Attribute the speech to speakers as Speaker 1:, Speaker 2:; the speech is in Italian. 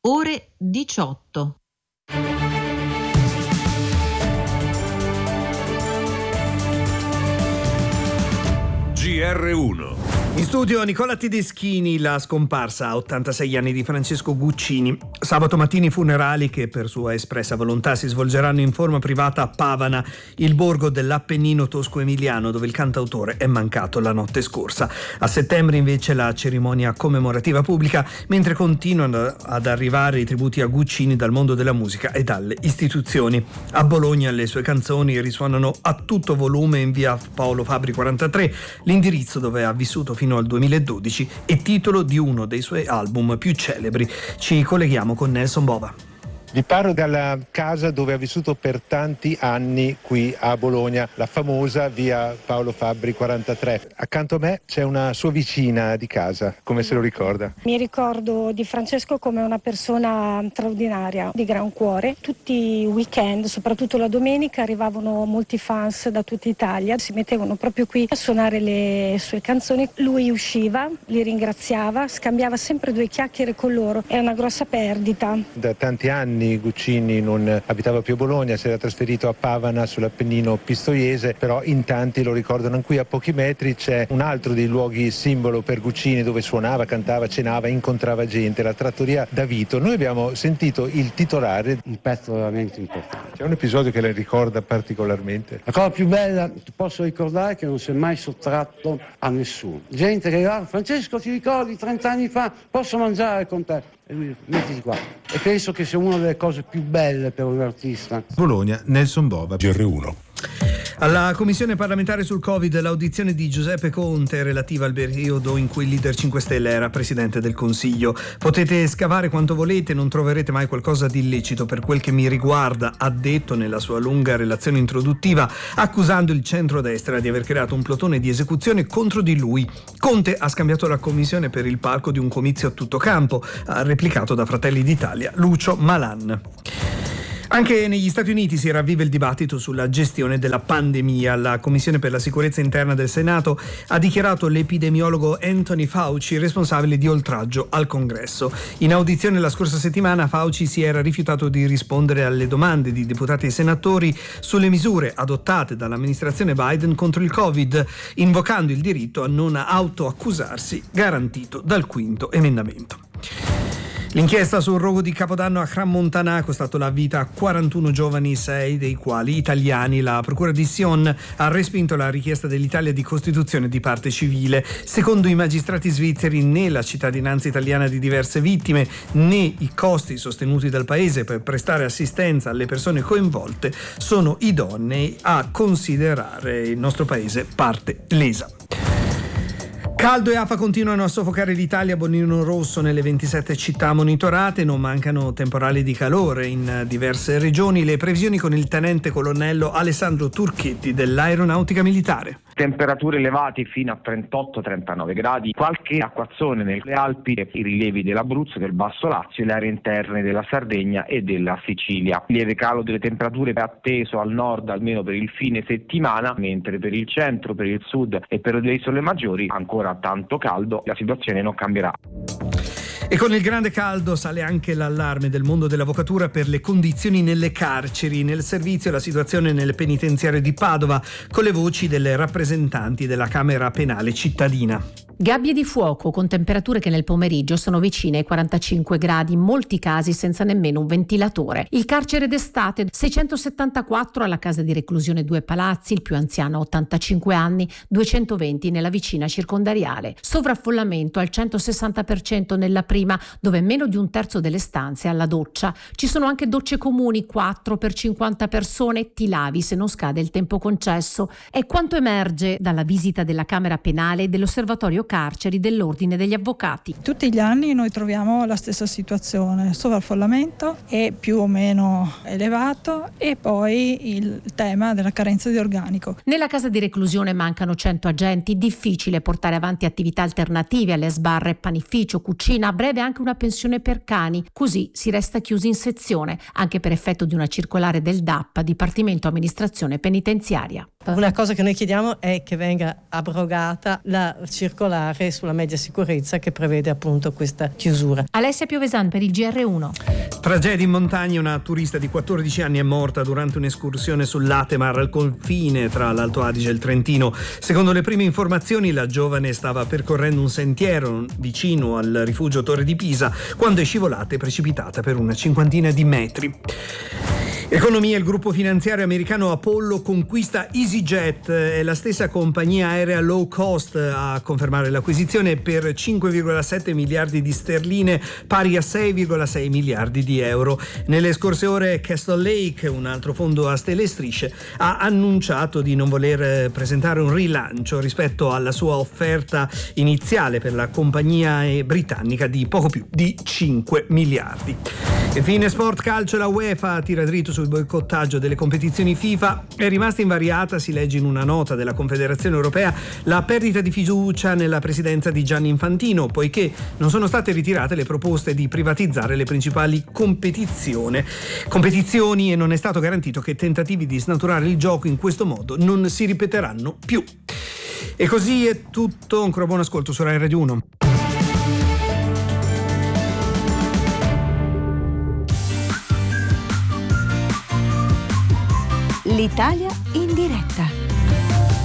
Speaker 1: ore 18.
Speaker 2: GR1.
Speaker 3: In studio Nicola Tedeschini, la scomparsa a 86 anni di Francesco Guccini. Sabato mattina i funerali, che per sua espressa volontà si svolgeranno in forma privata a Pavana, il borgo dell'Appennino tosco-emiliano dove il cantautore è mancato la notte scorsa. A settembre invece la cerimonia commemorativa pubblica, mentre continuano ad arrivare i tributi a Guccini dal mondo della musica e dalle istituzioni. A Bologna le sue canzoni risuonano a tutto volume in via Paolo Fabbri 43, l'indirizzo dove ha vissuto fino al 2012 e titolo di uno dei suoi album più celebri. Ci colleghiamo con Nelson Bova.
Speaker 4: Vi parlo dalla casa dove ha vissuto per tanti anni qui a Bologna, la famosa via Paolo Fabbri 43. Accanto a me c'è una sua vicina di casa, come se lo ricorda?
Speaker 5: Mi ricordo di Francesco come una persona straordinaria, di gran cuore. Tutti i weekend, soprattutto la domenica, arrivavano molti fans da tutta Italia, si mettevano proprio qui a suonare le sue canzoni. Lui usciva, li ringraziava, scambiava sempre due chiacchiere con loro. È una grossa perdita.
Speaker 4: Da tanti anni Guccini non abitava più a Bologna, si era trasferito a Pavana sull'Appennino pistoiese, però in tanti lo ricordano. Qui a pochi metri c'è un altro dei luoghi simbolo per Guccini dove suonava, cantava, cenava, incontrava gente, la trattoria Da Vito. Noi abbiamo sentito il titolare.
Speaker 6: Un pezzo veramente importante.
Speaker 4: C'è un episodio che le ricorda particolarmente?
Speaker 6: La cosa più bella ti posso ricordare è che non si è mai sottratto a nessuno. Gente che arrivava: Francesco, ti ricordi 30 anni fa, posso mangiare con te? E lui: mettiti qua. E penso che sia una delle cose più belle per un artista.
Speaker 2: Bologna, Nelson Bova, GR1.
Speaker 3: Alla Commissione parlamentare sul Covid l'audizione di Giuseppe Conte relativa al periodo in cui il leader 5 Stelle era Presidente del Consiglio. Potete scavare quanto volete, non troverete mai qualcosa di illecito per quel che mi riguarda, ha detto nella sua lunga relazione introduttiva, accusando il centrodestra di aver creato un plotone di esecuzione contro di lui. Conte ha scambiato la Commissione per il palco di un comizio a tutto campo, ha replicato da Fratelli d'Italia Lucio Malan. Anche negli Stati Uniti si ravviva il dibattito sulla gestione della pandemia. La Commissione per la sicurezza interna del Senato ha dichiarato l'epidemiologo Anthony Fauci responsabile di oltraggio al Congresso. In audizione la scorsa settimana Fauci si era rifiutato di rispondere alle domande di deputati e senatori sulle misure adottate dall'amministrazione Biden contro il Covid, invocando il diritto a non autoaccusarsi garantito dal quinto emendamento. L'inchiesta sul rogo di Capodanno a Crans-Montana ha costato la vita a 41 giovani, 6 dei quali italiani. La procura di Sion ha respinto la richiesta dell'Italia di costituzione di parte civile. Secondo i magistrati svizzeri, né la cittadinanza italiana di diverse vittime né i costi sostenuti dal paese per prestare assistenza alle persone coinvolte sono idonei a considerare il nostro paese parte lesa. Caldo e afa continuano a soffocare l'Italia, bollino rosso nelle 27 città monitorate, non mancano temporali di calore in diverse regioni. Le previsioni con il tenente colonnello Alessandro Turchetti dell'Aeronautica Militare.
Speaker 7: Temperature elevate fino a 38-39 gradi, qualche acquazzone nelle Alpi, i rilievi dell'Abruzzo, del Basso Lazio e le aree interne della Sardegna e della Sicilia. Lieve calo delle temperature atteso al nord almeno per il fine settimana, mentre per il centro, per il sud e per le isole maggiori ancora tanto caldo, la situazione non cambierà.
Speaker 3: E con il grande caldo sale anche l'allarme del mondo dell'avvocatura per le condizioni nelle carceri, nel servizio e la situazione nel penitenziario di Padova, con le voci delle rappresentanti della Camera Penale cittadina.
Speaker 8: Gabbie di fuoco con temperature che nel pomeriggio sono vicine ai 45 gradi, in molti casi senza nemmeno un ventilatore. Il carcere d'estate, 674 alla casa di reclusione Due Palazzi, il più anziano 85 anni, 220 nella vicina circondariale. Sovraffollamento al 160% nella prima, dove meno di un terzo delle stanze è alla doccia. Ci sono anche docce comuni, 4 per 50 persone, ti lavi se non scade il tempo concesso. È quanto emerge dalla visita della Camera Penale e dell'Osservatorio Carceri dell'Ordine degli Avvocati.
Speaker 9: Tutti gli anni noi troviamo la stessa situazione, sovraffollamento è più o meno elevato e poi il tema della carenza di organico.
Speaker 8: Nella casa di reclusione mancano 100 agenti, difficile portare avanti attività alternative alle sbarre, panificio, cucina. A breve prevede anche una pensione per cani, così si resta chiusi in sezione, anche per effetto di una circolare del DAP, Dipartimento Amministrazione Penitenziaria.
Speaker 10: Una cosa che noi chiediamo è che venga abrogata la circolare sulla media sicurezza che prevede appunto questa chiusura.
Speaker 8: Alessia Piovesan per il GR1.
Speaker 3: Tragedia in montagna, una turista di 14 anni è morta durante un'escursione sull'Atemar, al confine tra l'Alto Adige e il Trentino. Secondo le prime informazioni, la giovane stava percorrendo un sentiero vicino al rifugio Torre di Pisa quando è scivolata e precipitata per una 50 di metri. Economia, il gruppo finanziario americano Apollo conquista EasyJet, è la stessa compagnia aerea low cost a confermare l'acquisizione per 5,7 miliardi di sterline, pari a 6,6 miliardi di euro. Nelle scorse ore Castle Lake, un altro fondo a stelle e strisce, ha annunciato di non voler presentare un rilancio rispetto alla sua offerta iniziale per la compagnia britannica di poco più di 5 miliardi. E fine sport, calcio, la UEFA tira dritto sul boicottaggio delle competizioni FIFA. È rimasta invariata, si legge in una nota della Confederazione Europea, la perdita di fiducia nella presidenza di Gianni Infantino, poiché non sono state ritirate le proposte di privatizzare le principali competizioni e non è stato garantito che tentativi di snaturare il gioco in questo modo non si ripeteranno più. E così è tutto, ancora buon ascolto su Rai Radio 1.
Speaker 11: L'Italia in diretta.